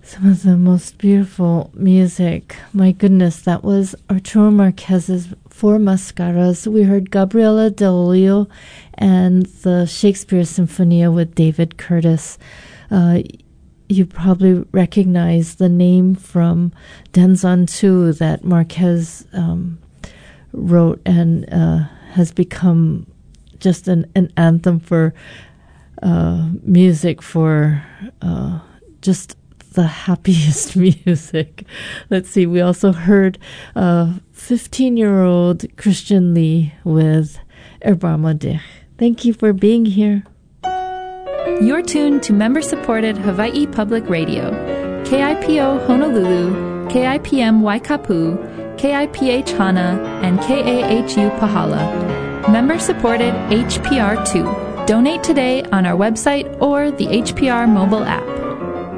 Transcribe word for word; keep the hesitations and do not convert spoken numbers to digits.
Some of the most beautiful music. My goodness, that was Arturo Marquez's Four Mascaras. We heard Gabriela Del Rio and the Shakespeare Sinfonia with David Curtis. Uh, you probably recognize the name from Denzon two that Marquez um, wrote and uh, has become just an, an anthem for uh, music, for uh, just the happiest music. Let's see, we also heard uh, fifteen-year-old Christian Lee with Erbarma Dich. Thank you for being here. You're tuned to member-supported Hawaii Public Radio, K I P O Honolulu, K I P M Waikapu, K I P H Hana, and K A H U Pahala. Member-supported H P R two. Donate today on our website or the H P R mobile app.